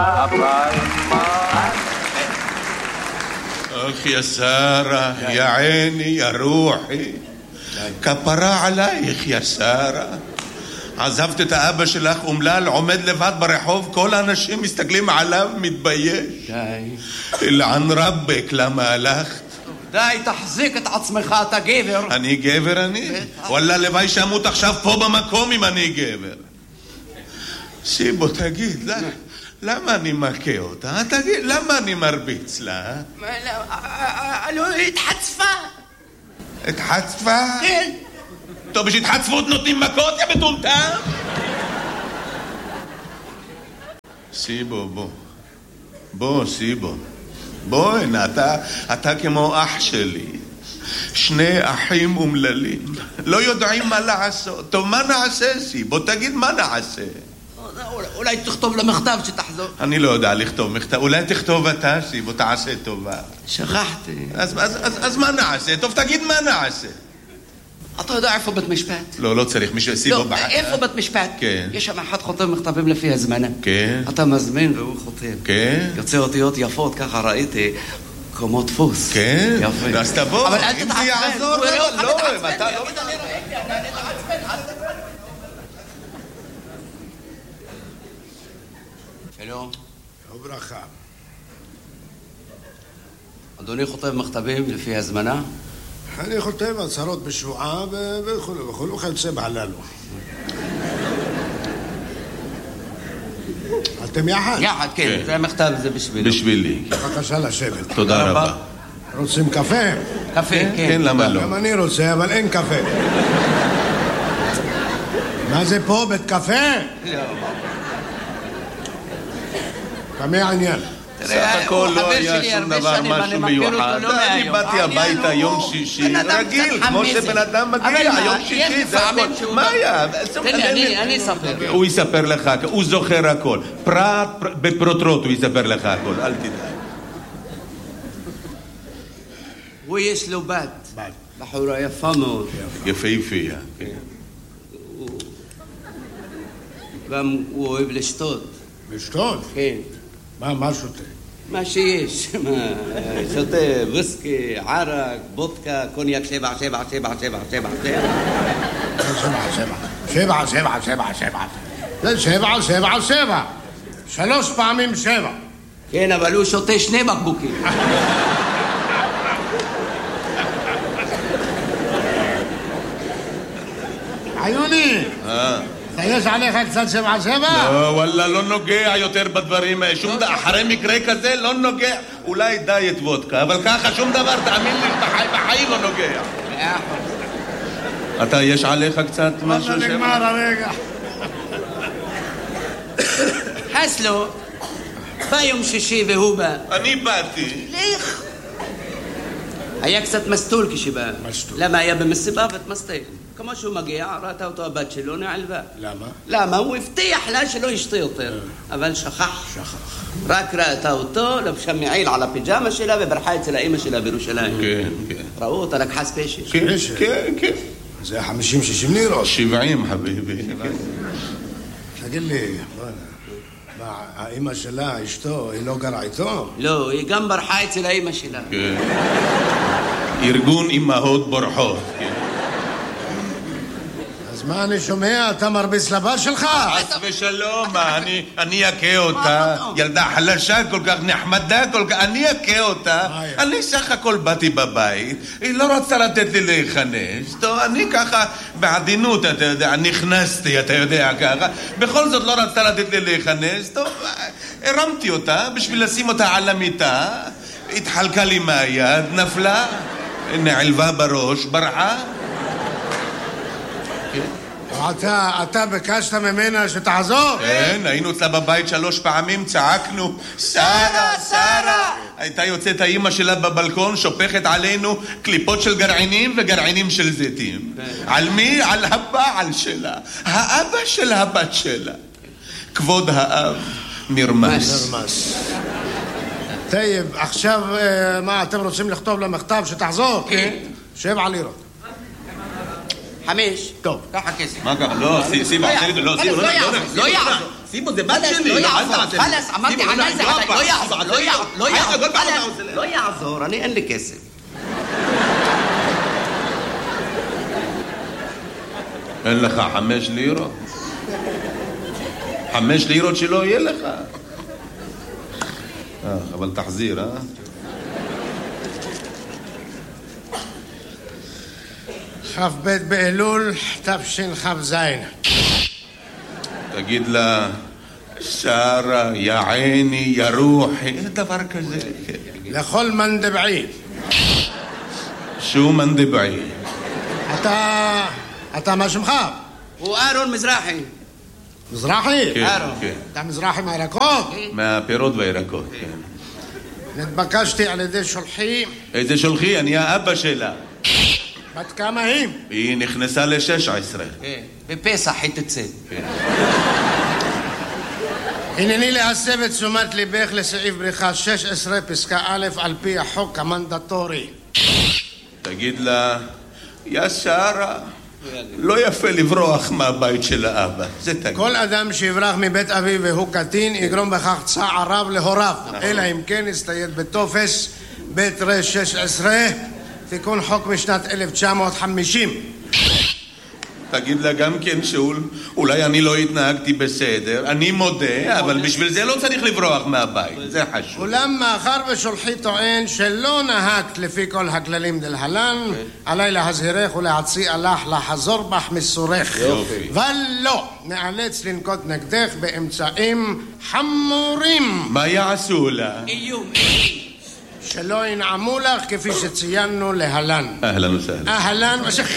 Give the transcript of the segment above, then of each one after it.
אך יא שרה, יא עיני, יא רוחי, כפרה עלייך יא שרה. עזבת את האבא שלך אומלל, עומד לבד ברחוב, כל האנשים מסתכלים עליו, מתבייש. די. אלען רבק, למה הלכת? די, תחזיק את עצמך, אתה גבר. אני גבר אני? וואלה, לוואי שמות עכשיו פה במקום אם אני גבר. שיבו, תגיד, למה אני מכה אותה? תגיד, למה אני מרביץ לה? לא, התחצפה. התחצפה? כן. טוב, בשהתחצפות נותנים מכות, יא מטומטם? סיבו, בוא, סיבו. בוא, הנה, אתה כמו אח שלי. שני אחים אומללים. לא יודעים מה לעשות. טוב, מה נעשה, סיבו? תגיד, מה נעשה? אולי תכתוב למכתב שתחזור. אני לא יודע לכתוב מכתב. אולי תכתוב אתה, סיבו, תעשה טובה. שכחתי. אז מה נעשה? טוב, תגיד מה נעשה. אתה יודע איפה בית משפט? לא צריך מישהו סיבו לא, בחר. איפה בית משפט? כן. יש שם אחד חותם מכתבים לפי הזמנה. כן. אתה מזמין והוא חותם. כן. יוצא אותיות יפות, ככה ראיתי, כמו דפוס. כן. יפה. אז תבוא. אבל אל אם תתעצבן. זה יעזור, הוא יראה אותך לא, מתעצבן. אם אתה לא... שלום. וברכה. אדוני חותם מכתבים לפי הזמנה? אני חותם הצהרות בשבועה וכו' וכיוצא בהללו. אתם יחד? יחד, כן. זה המכתב, זה בשבילי. בשבילי. בבקשה לשבת. תודה רבה. רוצים קפה? קפה, כן. כן, למה לא? גם אני רוצה, אבל אין קפה. מה זה פה? בית קפה? לא. כמה העניין? סך הכל לא היה שום דבר משהו מיוחד. אני באתי הביתה יום שישי, רגיל, כמו שבן אדם מגיע, יום שישי, זה הכל. מה היה? אני אספר. הוא יספר לך, הוא זוכר הכל. פרט בפרוטרוט הוא יספר לך הכל, אל תדאג. הוא יש לו בת. בחורה יפה מאוד. יפהפייה. גם הוא אוהב לשתות. לשתות? כן. מה שותה? מה שיש. שותה ויסקי, ערק, בודקה, קוניאק 7, 7, 7, 7, 7, 7. 7, 7, 7, 7. זה 7, 7, 7. 3 פעמים 7. כן, אבל הוא שותה 2 בקבוקים. עיוני! יש עליך קצת 7, 7? לא, וואלה, לא נוגע יותר בדברים. אחרי מקרה כזה לא נוגע. אולי דיאט וודקה, אבל ככה שום דבר, תאמין לי, בחיים לא נוגע. אתה, יש עליך קצת משהו? נגמר הרגע. חסלו, בא יום שישי והוא בא. אני באתי. לך. היה קצת מסטול כשבא. מסטול. למה היה במסיבה ותמסטל? כמו שהוא מגיע, ראתה אותו הבת שלו, נעלבה. למה? למה? הוא הבטיח לה שלא ישתה יותר. אבל שכח. רק ראתה אותו, לבשה מעיל על הפיג'מה שלה וברחה אצל האמא שלה בירושלים. כן, כן. ראו אותה, לקחה ספיישל. כן. זה 50-60 לירות. 70, חביבי. תגיד לי, מה, האמא שלה, אשתו, היא לא גרה איתו? לא, היא גם ברחה אצל האמא שלה. כן. ארגון אמהות בורחות, כן. אז מה אני שומע? אתה מרביץ לבת שלך? חס ושלום, אני אכה אותה. ילדה חלשה כל כך, נחמדה כל כך, אני אכה אותה. אני סך הכל באתי בבית, היא לא רצה לתת לי להיכנס. טוב, אני ככה בעדינות, אתה יודע, נכנסתי, אתה יודע ככה. בכל זאת לא רצתה לתת לי להיכנס. טוב, הרמתי אותה בשביל לשים אותה על המיטה. התחלקה לי מהיד, נפלה, נעלבה בראש, ברחה. אתה ביקשת ממנה שתעזור? כן, היינו אצלה בבית 3 פעמים, צעקנו שרה, שרה. הייתה יוצאת האמא שלה בבלקון, שופכת עלינו קליפות של גרעינים וגרעינים של זיתים. על מי? על הבעל שלה, האבא של הבת שלה. כבוד האב נרמס. טייב, עכשיו מה, אתם רוצים לכתוב למכתב שתחזור? כן. 7 לירות. 5. טוב. ככה כסף. מה ככה? לא, סיבה, לא יעזור. סיבו, זה בת שלי. לא יעזור, חלס, אמרתי ענז, לא יעזור, לא יעזור, אני אין לי כסף. אין לך 5 לירות? 5 לירות שלא יהיה לך. אבל תחזיר, כ"ב באלול תשכ"ז. תגיד לה, שרה, יא עיני, יא רוחי, דבר כזה. לכל מנדבעי. שו מנדבעי? אתה מה שמך? הוא אהרון מזרחי. מזרחי? כן, אהרון. כן. אתה מזרחי מהירקות? מהפירות והירקות, כן. נתבקשתי על ידי שולחי. איזה שולחי? אני האבא שלה. בת כמה היא? היא נכנסה ל-16. בפסח היא תצא. הנני להסב את תשומת ליבך לסעיף בריכה 16 פסקה א' על פי החוק המנדטורי. תגיד לה, יא שרה, לא יפה לברוח מהבית של האבא. זה תגיד. כל אדם שיברח מבית אביו והוא קטין יגרום בכך צער רב להוריו, אלא אם כן יסתייד בטופס בית ר 16 תיקון חוק משנת 1950. תגיד לה גם כן שאולי אני לא התנהגתי בסדר, אני מודה, אבל בשביל זה לא צריך לברוח מהבית, זה חשוב. אולם מאחר ושולחי טוען שלא נהגת לפי כל הכללים דלהלן, עליי להזהירך ולהציע לך לחזור בך מסורך. יופי. ולא, נאלץ לנקוט נגדך באמצעים חמורים. מה יעשו לה? איום. שלא ינעמו לך כפי שציינו להלן. אהלן וסהלן. אהלן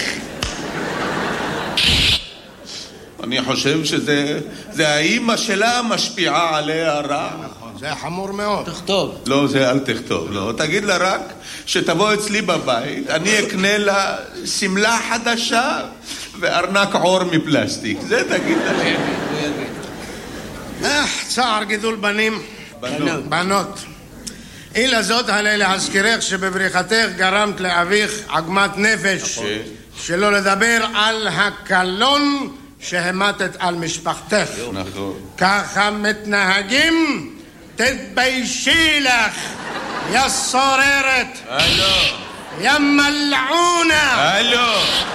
אני חושב שזה האימא שלה משפיעה עליה רע. זה חמור מאוד. תכתוב. לא, זה אל תכתוב, לא. תגיד לה רק שתבוא אצלי בבית, אני אקנה לה סמלה חדשה וארנק עור מפלסטיק. זה תגיד לה. צער גידול בנים. בנות. אילה זאת עלי להזכירך שבבריחתך גרמת לאביך עגמת נפש. שלא לדבר על הקלון שהמתת על משפחתך. נכון. ככה מתנהגים? תתביישי לך, יא סוררת. הלו. יא מלעונה. הלו.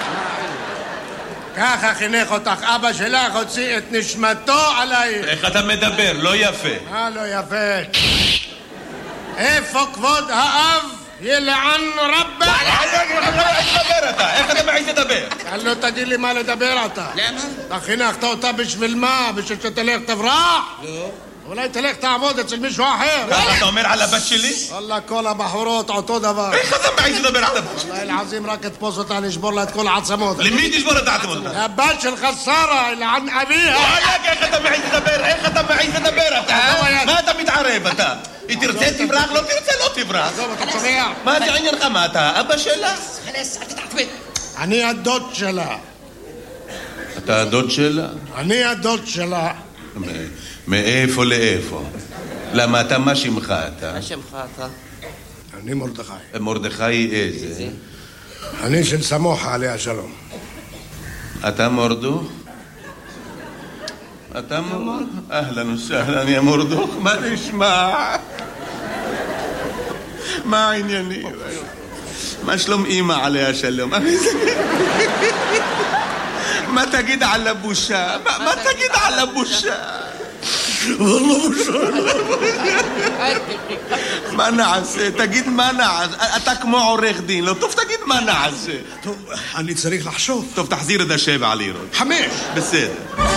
ככה חינך אותך אבא שלך, הוציא את נשמתו עלייך. איך אתה מדבר? לא יפה. לא יפה. איפה כבוד האב? ילען רבה. איך אתה מעיז לדבר? לא תגיד לי מה לדבר אתה. למה? אתה חינכת אותה בשביל מה? בשביל שתלך תברח? לא. אולי תלך תעבוד אצל מישהו אחר. ככה אתה אומר על הבת שלי? וואלה, כל הבחורות אותו דבר. איך אתה מעיז לדבר על הבת שלי? וואלה, אלעזים רק תפוס אותה, נשבור לה את כל העצמות. למי תשבור את העצמות? הבת שלך שרה, לען אביה. וואלה, איך אתה מעיז לדבר? איך אתה מעיז לדבר אתה? מה אתה מתערב אתה? היא תרצה תברח, לא תרצה לא תברח. עזוב, אתה צובע. מה זה עניינך? מה אתה? אבא שלה? חלס, אל תתעצבן. אני הדוד שלה. אתה הדוד שלה? אני הדוד שלה. מאיפה לאיפה? למה אתה, מה שמך אתה? מה שמך אתה? אני מרדכי. מרדכי איזה? אני של סמוחה עליה שלום. אתה מורדוך? אתה מורדוך? אהלן וסהלן יא מורדוך, מה נשמע? מה העניינים? מה שלום אמא עליה שלום? מה תגיד על הבושה? מה תגיד על הבושה? والله מה נעשה? תגיד מה נעשה? אתה כמו עורך דין, לא טוב תגיד מה נעשה. טוב, אני צריך לחשוב. טוב, תחזיר את 7 לירות. 5. בסדר.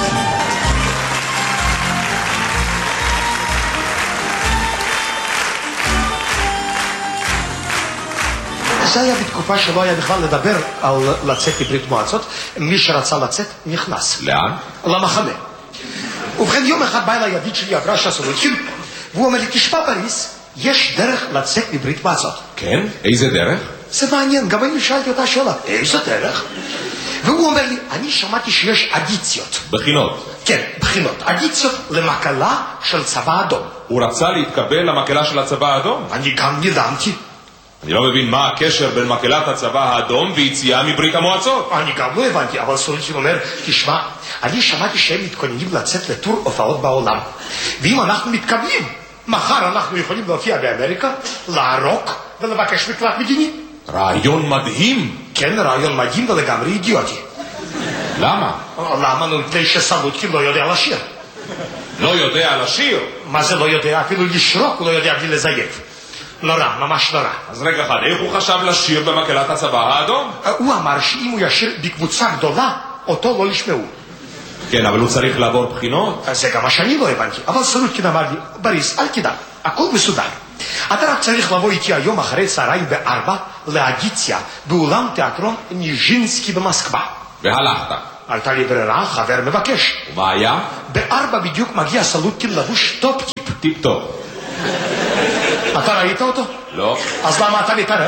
זה היה בתקופה שלא היה בכלל לדבר על לצאת מברית מועצות. מי שרצה לצאת נכנס. לאן? למחנה. ובכן יום אחד בא אליי ידיד שלי אברשה סולודקין, והוא אומר לי, תשמע בריס, יש דרך לצאת מברית מועצות. כן? איזה דרך? זה מעניין, גם אני שאלתי אותה שאלה, איזה דרך? והוא אומר לי, אני שמעתי שיש אדיציות. בחינות. כן, בחינות. אדיציות למקלה של צבא אדום. הוא רצה להתקבל למקהלה של הצבא האדום? אני גם נדהמתי. אני לא מבין מה הקשר בין מקהלת הצבא האדום ויציאה מברית המועצות. אני גם לא הבנתי, אבל סולוצ'ין אומר, תשמע, אני שמעתי שהם מתכוננים לצאת לטור הופעות בעולם. ואם אנחנו מתקבלים, מחר אנחנו יכולים להופיע באמריקה, לערוק ולבקש מקלט מדיני. רעיון מדהים. כן, רעיון מדהים ולגמרי אידיוטי. למה? למה? מפני שסלוטקין לא יודע לשיר. לא יודע לשיר? מה זה לא יודע? אפילו לשרוק לא יודע בלי לזייף. נורא, ממש נורא. אז רגע אחד, איך הוא חשב לשיר במקהלת הצבא האדום? הוא אמר שאם הוא ישיר בקבוצה גדולה, אותו לא ישמעו. כן, אבל הוא צריך לעבור בחינות. זה גם מה שאני לא הבנתי. אבל סלוטקין אמר לי, בריס, אל תדאג, הכל מסודר. אתה רק צריך לבוא איתי היום אחרי צהריים ב-4 לאדיציה באולם תיאטרון ניז'ינסקי במוסקבה. והלכת. עלתה לי ברירה, חבר מבקש. ומה היה? ב-4 בדיוק מגיע סלוטקין לבוש טופ-טיפ. טיפ-טופ. אתה ראית אותו? לא. אז למה אתה מתערב?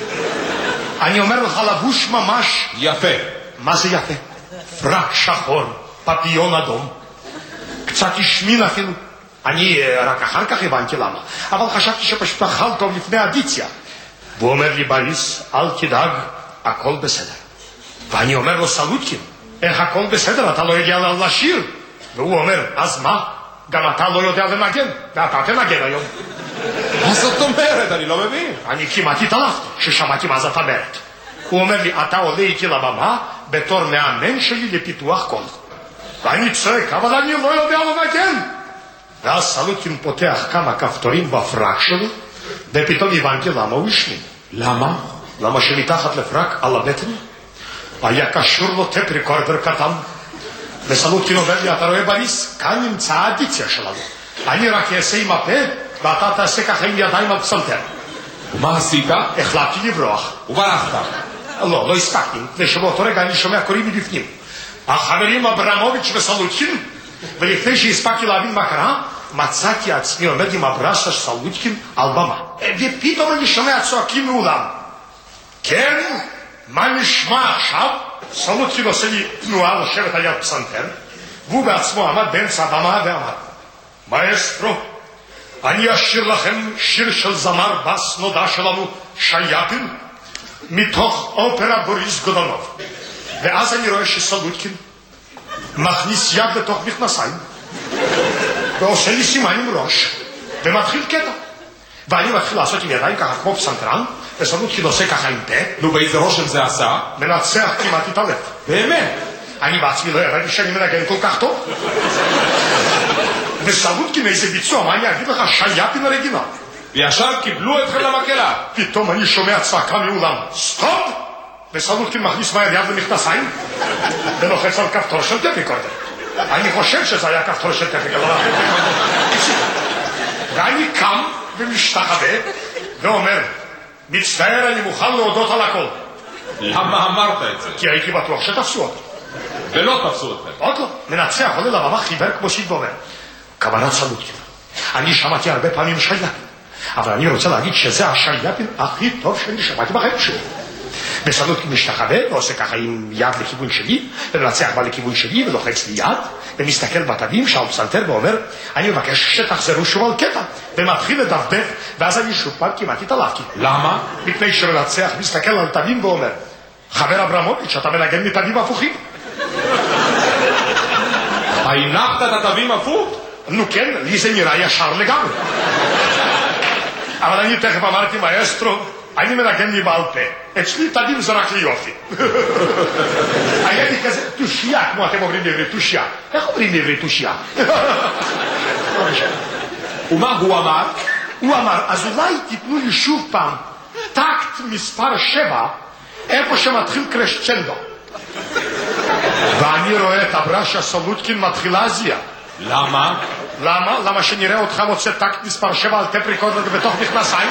אני אומר לך לבוש ממש... יפה. מה זה יפה? פרק שחור, פפיון אדום. קצת השמין אפילו. אני רק אחר כך הבנתי למה. אבל חשבתי שפשוט אכל טוב לפני אדיציה. והוא אומר לי, בריס, אל תדאג, הכל בסדר. ואני אומר לו, סלוטקין, איך הכל בסדר? אתה לא יודע לשיר. והוא אומר, אז מה? גם אתה לא יודע לנגן, ואתה תנגן היום. מה זאת אומרת? אני לא מבין. אני כמעט התעלפתי ששמעתי מה זאת אומרת. הוא אומר לי, אתה עולה איתי לבמה בתור מאמן שלי לפיתוח קול. ואני צועק, אבל אני לא יודע לנגן. ואז סלוטקין פותח כמה כפתורים בפרק שלו, ופתאום הבנתי למה הוא השמין. למה? למה שמתחת לפרק על הבטן היה קשור לו טפ ריקורדר קטן. וסלוטקין אומר לי, אתה רואה בריס? כאן נמצא האדיציה שלנו. אני רק אעשה עם הפה, ואתה תעשה ככה עם ידיים על פסנתר. ומה עשית? החלטתי לברוח. וברחת. לא הספקתי, ושבאותו רגע אני שומע קוראים מבפנים. החברים אברמוביץ' וסלוטקין, ולפני שהספקתי להבין מה קרה, מצאתי עצמי עומד עם הברש של סלוטקין על במה. ופתאום אני שומע צועקים מאולם. כן? מה נשמע עכשיו? סלוטקין עושה לי תנועה לשבת על יד פסנתר, והוא בעצמו עמד באמצע הבמה ואמר, מאסטרו, אני אשיר לכם שיר של זמר בס נודע שלנו, שייפין, מתוך אופרה בוריס גודונוב. ואז אני רואה שסלוטקין מכניס יד לתוך מכנסיים, ועושה לי סימן עם ראש, ומתחיל קטע. ואני מתחיל לעשות עם ידיים ככה כמו פסנתרן, וסלוטקין עושה ככה עם פה. נו, באיזה רושם זה עשה? מנצח כמעט התעלף. באמת? אני בעצמי לא ידעתי שאני מנגן כל כך טוב. וסלוטקין איזה ביצוע, מה אני אגיד לך, שייפין הרגינה. וישר קיבלו אתכם למקהלה. פתאום אני שומע צעקה מאולם, סטופ! וסלוטקין מכניס מהר יד למכנסיים, ולוחץ על כפתור של טפ ריקורדר. אני חושב שזה היה כפתור של טפ ריקורדר. ואני קם ומשתחווה, ואומר, מצטער, אני מוכן להודות על הכל. למה אמרת את זה? כי הייתי בטוח שתפסו אותו. ולא תפסו אתכם. עוד לא, מנצח עולה לבמה חיוור כמו שיד ואומר, כוונת סלוטקין, אני שמעתי הרבה פעמים שייפין, אבל אני רוצה להגיד שזה השייפין הכי טוב שאני שמעתי בחיים שלי. וסלוטקין משתחווה ועושה ככה עם יד לכיוון שלי, ומנצח בא לכיוון שלי ולוחץ לי יד, ומסתכל בתווים שעל פסנתר ואומר, אני מבקש שתחזרו שוב על קטע, ומתחיל לדפדף, ואז אני שוב פעם כמעט התעלפתי. למה? מפני שמנצח מסתכל על תווים ואומר, חבר אברמוביץ', אתה מנגן מתווים הפוכים? הנחת את התווים הפוך? נו כן, לי זה נראה ישר לגמרי. אבל אני תכף אמרתי, מאסטרו, אני מנגן לי בעל פה. אצלי תווים זה רק לי יופי. היה לי כזה תושייה, כמו אתם אומרים בעברית, תושייה. איך אומרים בעברית תושייה? ומה הוא אמר? הוא אמר, אז אולי תיתנו לי שוב פעם טקט מספר 7, איפה שמתחיל קרשצ'נדו. ואני רואה את הברשה סלוטקין מתחילה להזיע. למה? למה? למה שנראה אותך מוצא טקט מספר 7 על טפ ריקורדר בתוך מכנסיים?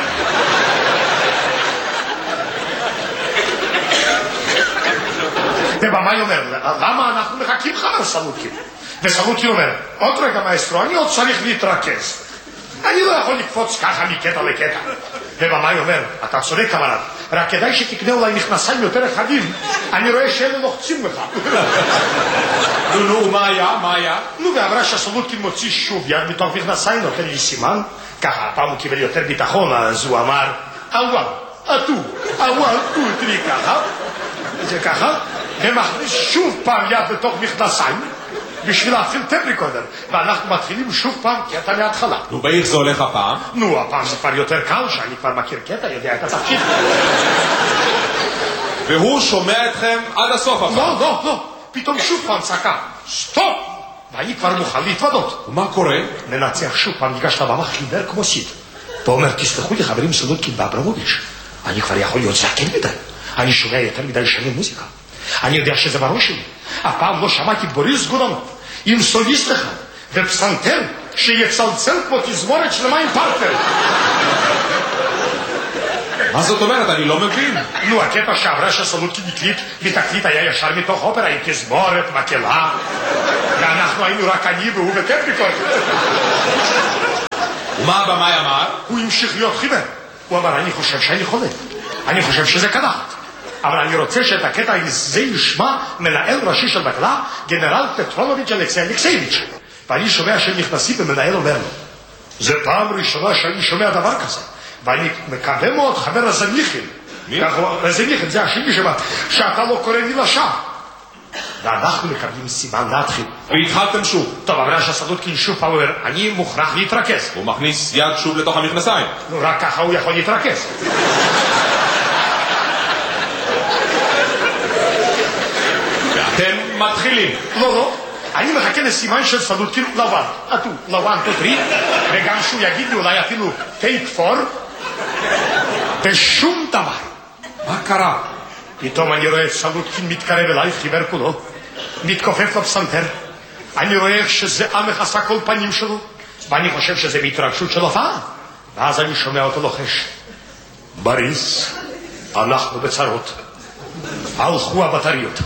ובמאי אומר, למה אנחנו מחכים חבר סלוטקין? וסלוטקין אומר, עוד רגע מאסטרו, אני עוד צריך להתרכז. אני לא יכול לקפוץ ככה מקטע לקטע. ובמאי אומר, אתה צודק כמובן, רק כדאי שתקנה אולי מכנסיים יותר רחבים, אני רואה שאלה לוחצים לך. נו, מה היה? מה היה? נו, ואמרה שסלוטקין מוציא שוב יד מתוך מכנסיים, נותן לי סימן, ככה הפעם הוא קיבל יותר ביטחון, אז הוא אמר, אהלן, אטו, הוואן, טו, טרי ככה, זה ככה, ומכניס שוב פעם יד בתוך מכנסיים, בשביל להפעיל טייפ ריקורדר, ואנחנו מתחילים שוב פעם קטע מההתחלה. נו, באיך זה הולך הפעם? נו, הפעם זה כבר יותר קל, שאני כבר מכיר קטע, יודע את התפקיד. והוא שומע אתכם עד הסוף הפעם? לא, פתאום שוב פעם צעקה, סטופ! ואני כבר מוכן להתוודות. ומה קורה? מנצח שוב פעם ניגש לבמה חיבר כמו סיד. ואומר, תסלחו לי חברים סלוטקין ואברמוביץ', אני כבר יכול להיות זקן מדי. אני שומע יותר מדי שנים מוזיקה. אני יודע שזה בראש שלי. הפעם לא שמעתי בוריס גודונוב עם סוליסט אחד ופסנתר שיצלצל כמו תזמורת שלמה עם פרטנר. מה זאת אומרת? אני לא מבין. נו, הקטע שעברה שסלוטקין הקליט בתקליט היה ישר מתוך אופרה עם תזמורת, מקהלה, ואנחנו היינו רק אני והוא וטייפ ריקורדר. ומה הבמאי אמר? הוא המשיך להיות חיבר. הוא אמר, אני חושב שאני חולה. אני חושב שזה קדחת. אבל אני רוצה שאת הקטע הזה ישמע מנהל ראשי של בקלה, גנרל פטרונוביץ' אלכסי אלכסייביץ'. ואני שומע שהם נכנסים ומנהל אומר לו, זה פעם ראשונה שאני שומע דבר כזה. ואני מקווה מאוד, חבר רזניחין. מי? רזניחין, זה השני שאתה לא קורא לי לשם. ואנחנו מקבלים סימן להתחיל. והתחלתם שוב. טוב, אבל שהסלוטקין שוב פעם אומר, אני מוכרח להתרכז. הוא מכניס יד שוב לתוך המכנסיים. נו, רק ככה הוא יכול להתרכז. ואתם מתחילים. לא. אני מחכה לסימן של סלוטקין לבן. אטו, לבן, טוטרי, וגם שהוא יגיד לי אולי אפילו טייק פור, ושום דבר. מה קרה? פתאום אני רואה את סלוטקין מתקרב אליי, חיבר כולו, מתכופף לפסנתר. אני רואה איך שזה מכסה כל פנים שלו, ואני חושב שזה בהתרגשות של הופעה. ואז אני שומע אותו לוחש, בריס, אנחנו בצרות. הלכו הבטריות.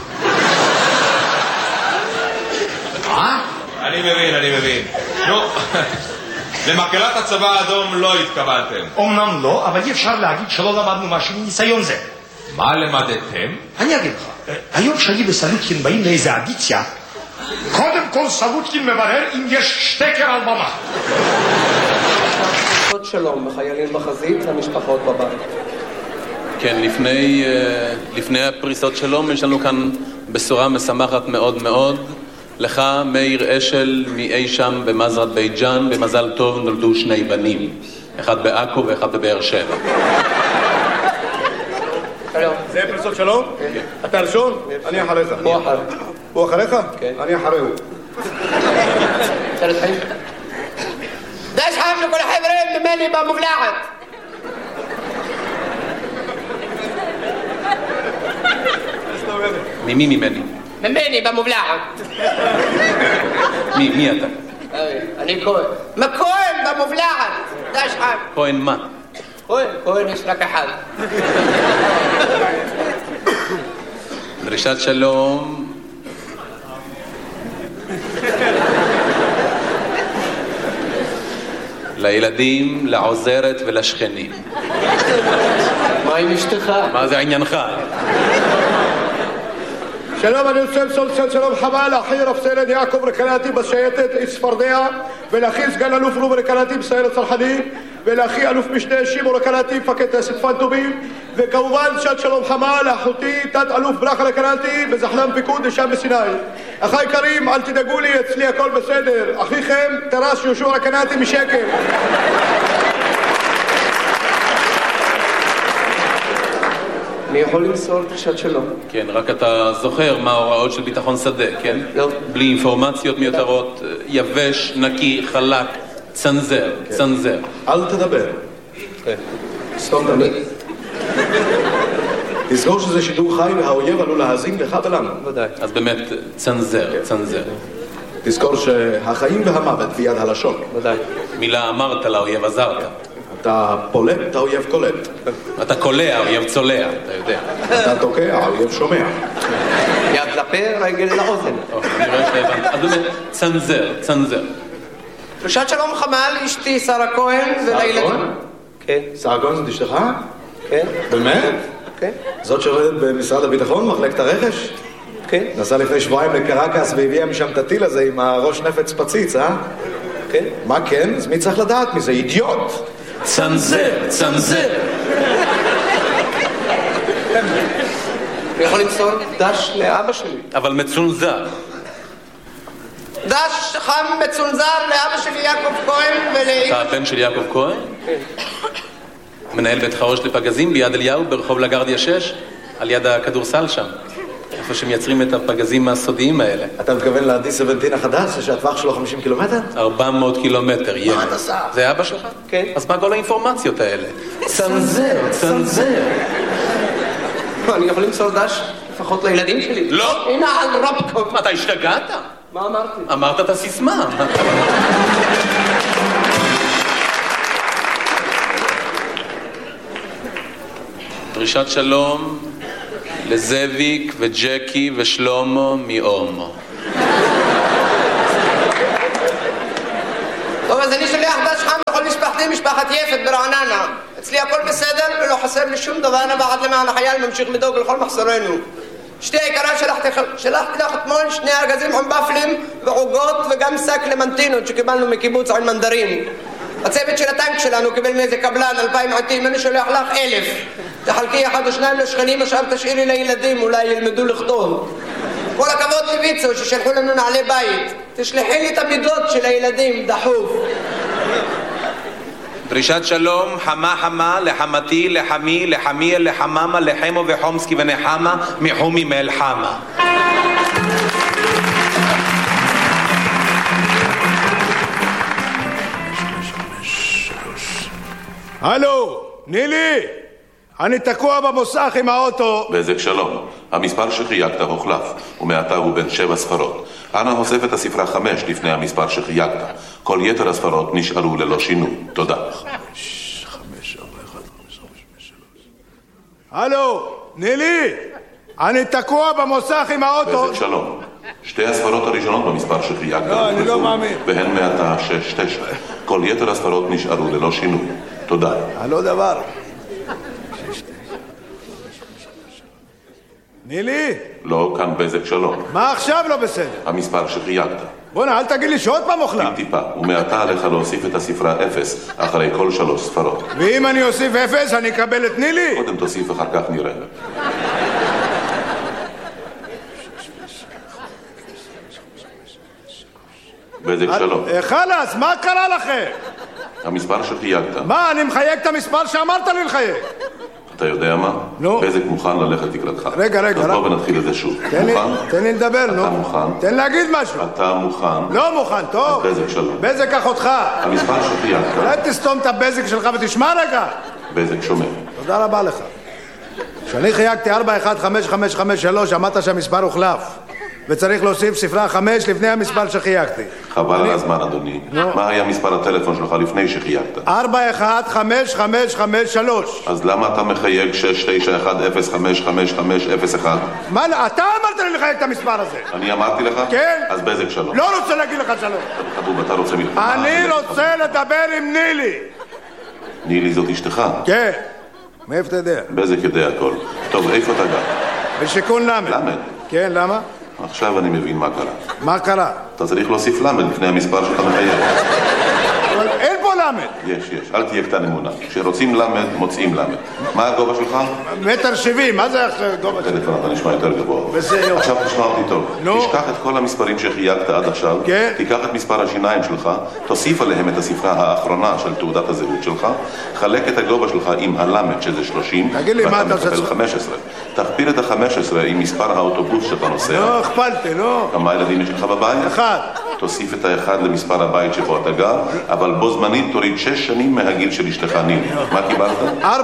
אני מבין. נו, למקהלת הצבא האדום לא התכוונתם. אומנם לא, אבל אי אפשר להגיד שלא למדנו משהו מניסיון זה. מה למדתם? אני אגיד לך, היום שאני וסלוטקין באים לאיזה אדיציה, קודם כל סלוטקין מברר אם יש שטקר על במה. פריסות שלום בחיילים בחזית למשפחות בבית. כן, לפני הפריסות שלום יש לנו כאן בשורה משמחת מאוד מאוד. לך, מאיר אשל, מאי שם במזרת בית ג'אן, במזל טוב נולדו שני בנים. אחד בעכו ואחד בבאר שבע. זה פריסות שלום? כן. אתה ראשון? אני אחריך. הוא אחר. הוא אחריך? כן. אני אחריו. צלת חיים. דש חיים לכל החברים ממני במובלעת. ממי ממני? ממני במובלעת. מי אתה? אני כהן. מכהן במובלעת. דש חיים. כהן מה? כהן יש רק אחד. דרישת שלום. לילדים, לעוזרת ולשכנים. מה עם אשתך? מה זה עניינך? שלום, אני רוצה למסור שלום חמה לאחי רב סרן יעקב רקנאטי בשייטת צפרדע, ולאחי סגן אלוף רובי רקנאטי בסיירת צנחנים, ולאחי אלוף משנה שמעון רקנאטי מפקד טייסת פנטומים, וכמובן שעת שלום חמה לאחותי תת אלוף ברכה רקנאטי בזחל"ם פיקוד לשם בסיני. אחיי יקרים, אל תדאגו לי, אצלי הכל בסדר. אחיכם טרס יהושע רקנאטי משקר. אני יכול למסור דרישת שלום. כן, רק אתה זוכר מה ההוראות של ביטחון שדה, כן? לא. בלי אינפורמציות מיותרות, יבש, נקי, חלק, צנזר, צנזר. אל תדבר. סתום את הלב. תזכור שזה שידור חי והאויב עלול להאזין לך ולנו. ודאי. אז באמת, צנזר, צנזר. תזכור שהחיים והמוות ביד הלשון. ודאי. מילה אמרת לאויב עזרת. אתה פולט, האויב קולט. אתה קולע, האויב צולע, אתה יודע. אתה תוקע, האויב שומע. יד לפה, רגל לאוזן. אני רואה שהבנת. אז באמת, צנזר, צנזר. דרישת שלום חמה לאשתי שרה כהן ולילדים. כן. שרה כהן זאת אשתך? כן. באמת? כן. זאת שעובדת במשרד הביטחון, מחלקת הרכש? כן. נסעה לפני שבועיים לקרקס והביאה משם את הטיל הזה עם הראש נפץ פציץ, אה? כן. מה כן? אז מי צריך לדעת מזה? אידיוט! צנזר, צנזר. אני יכול למסור דש לאבא שלי. אבל מצונזר. דש חם מצונזר לאבא שלי יעקב כהן אתה הבן של יעקב כהן? כן. מנהל בית חרוש לפגזים ביד אליהו ברחוב לגרדיה 6, על יד הכדורסל שם. איפה שמייצרים את הפגזים הסודיים האלה. אתה מתכוון ל-D17 החדש, שהטווח שלו 50 קילומטר? 400 קילומטר, ילד. מה אתה עושה? זה אבא שלך? כן. אז מה כל האינפורמציות האלה? צנזר. אני יכול למסור דש לפחות לילדים שלי. לא. הנה על רבקוב. מה, אתה השתגעת? מה אמרתי? אמרת את הסיסמה. דרישת שלום לזאביק וג'קי ושלומו מאומו. טוב, אז אני שולח דש חם לכל משפחתי, משפחת יפת ברעננה. אצלי הכל בסדר ולא חסר לי שום דבר, אני בעד למען החייל ממשיך לדאוג לכל מחסורנו. אשתי היקרה שלחתי לך אתמול 2 ארגזים עם בפלים ועוגות וגם שק למנטינות שקיבלנו מקיבוץ עין מנדרים. הצוות של הטנק שלנו קיבל מאיזה קבלן 2,000 עטים, אני שולח לך 1,000. תחלקי 1 או 2 לשכנים, השאר תשאירי לילדים, אולי ילמדו לכתוב. כל הכבוד לויצו ששלחו לנו נעלי בית. תשלחי לי את המידות של הילדים, דחוף. דרישת שלום, חמה לחמתי, לחמי, לחמי, לחממה, לחמו וחומסקי ונחמה, מחומי מאלחמה. הלו, נילי, אני תקוע במוסך עם האוטו. בזק שלום, המספר שחייגת הוחלף, ומעתה הוא בין 7 ספרות. אנא הוסף את הספרה 5 לפני המספר שחייגת. כל יתר הספרות נשארו ללא שינוי. תודה. 5, 4, 1, 5, 5, 3. הלו, נילי, אני תקוע במוסך עם האוטו. בזק שלום, 2 הספרות הראשונות במספר שחייגת לא, אני לא מאמין. והן מעתה 6, 9. כל יתר הספרות נשארו ללא שינוי. תודה. הלא דבר. נילי? לא, כאן בזק שלום. מה עכשיו לא בסדר? המספר שחייגת. בוא'נה, אל תגיד לי שעוד פעם אוכלה. טיפה, ומעתה עליך להוסיף את הספרה 0 אחרי כל 3 ספרות. ואם אני אוסיף 0, אני אקבל את נילי? קודם תוסיף, אחר כך נראה. בזק שלום. חלאס, מה קרה לכם? המספר שחייגת. מה, אני מחייג את המספר שאמרת לי לחייג. אתה יודע מה? נו. בזק מוכן ללכת לקראתך. רגע. אז בוא ונתחיל את זה שוב. מוכן? תן לי לדבר, נו. אתה מוכן? תן להגיד משהו. אתה מוכן? לא מוכן, טוב. אז בזק שלום. בזק אחותך. המספר שחייגת. אולי תסתום את הבזק שלך ותשמע רגע. בזק שומע. תודה רבה לך. כשאני חייגתי 415553, אמרת שהמספר הוחלף. וצריך להוסיף ספרה 5 לפני המספר שחייגתי. חבל על הזמן, אדוני. מה היה מספר הטלפון שלך לפני שחייגת? 415553. אז למה אתה מחייג 691055501? מה, אתה אמרת לי לחייג את המספר הזה. אני אמרתי לך? כן. אז בזק שלום. לא רוצה להגיד לך שלום. חבוב, אתה רוצה מלחמה? אני רוצה לדבר עם נילי. נילי זאת אשתך? כן. מאיפה אתה יודע? בזק יודע הכל. טוב, איפה אתה גר? בשיכון למד. למד? כן, למה? עכשיו אני מבין מה קרה. מה קרה? אתה צריך להוסיף למד לפני המספר שאתה מחייג. אבל אין פה למד. יש. אל תהיה קטן אמונה. כשרוצים למד, מוצאים למד. מה הגובה שלך? 1.70 מטר, מה זה עכשיו גובה שלך? טלפון, אתה נשמע יותר גבוה. בסדר. עכשיו תשמע אותי טוב. נו. תשכח את כל המספרים שחייגת עד עכשיו. כן. תיקח את מספר השיניים שלך, תוסיף עליהם את הספרה האחרונה של תעודת הזהות שלך, חלק את הגובה שלך עם הלמד שזה 30, תגיד לי, מה אתה עושה? ואתה מקבל 15. תכפיל את ה-15 עם מספר האוטובוס שאתה נוסע. לא, הכפלתי, לא. כמה ילדים יש לך בבית? 1. תוסיף את ה-1 למספר הבית שבו אתה גר, אבל בו זמנית תוריד 6 שנים מהגיל של אשתך נילי. מה קיבלת?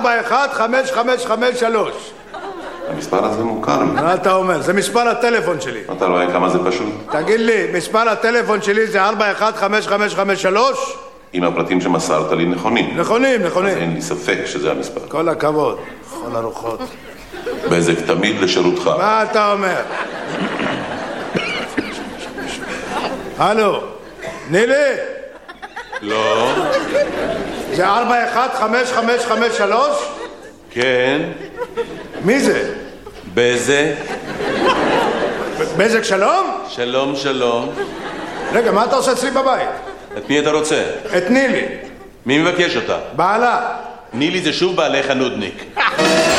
415553. המספר הזה מוכר לי. מה אתה אומר? זה מספר הטלפון שלי. אתה רואה כמה זה פשוט? תגיד לי, מספר הטלפון שלי זה 415553? אם הפרטים שמסרת לי נכונים. נכונים. אז אין לי ספק שזה המספר. כל הכבוד. כל הרוחות. בזק תמיד לשירותך. מה אתה אומר? הלו, נילי? לא. זה 415553? כן. מי זה? בזק. בזק שלום? שלום. רגע, מה אתה עושה אצלי בבית? את מי אתה רוצה? את נילי. מי מבקש אותה? בעלה. נילי זה שוב בעליך נודניק.